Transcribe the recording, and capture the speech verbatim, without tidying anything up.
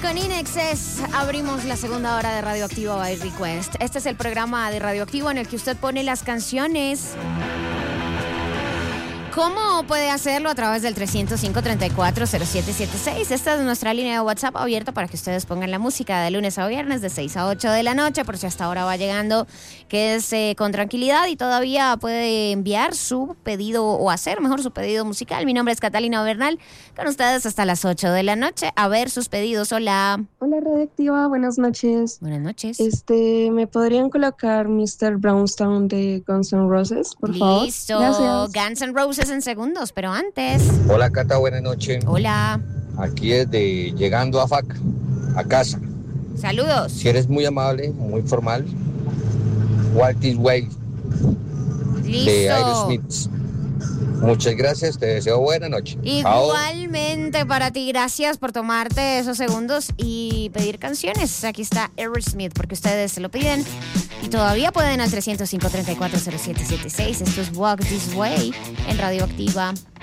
Con Inexes abrimos la segunda hora de Radioactivo by Request. Este es el programa de Radioactivo en el que usted pone las canciones. ¿Cómo puede hacerlo? A través del tres cero cinco, tres cuatro, cero siete siete seis. Esta es nuestra línea de WhatsApp abierta para que ustedes pongan la música de lunes a viernes de seis a ocho de la noche, por si hasta ahora va llegando, que es eh, con tranquilidad y todavía puede enviar su pedido o hacer mejor su pedido musical. Mi nombre es Catalina Bernal, con ustedes hasta las ocho de la noche. A ver sus pedidos. Hola. Hola, Radioactiva. Buenas noches. Buenas noches. Este, ¿me podrían colocar mister Brownstone de Guns N' Roses, por favor? Listo. Gracias. Guns N' Roses en segundos, pero antes. Hola, Cata, buenas noches. Hola. Aquí desde llegando a F A C, a casa. Saludos. Si eres muy amable, muy formal, Walk This Way Listo. de Aerosmith. Muchas gracias, te deseo buena noche. Igualmente Chao. Para ti, gracias por tomarte esos segundos y pedir canciones. Aquí está Aerosmith, porque ustedes se lo piden y todavía pueden al tres cero cinco, tres cuatro, cero siete siete seis. Esto es Walk This Way en Radioactiva.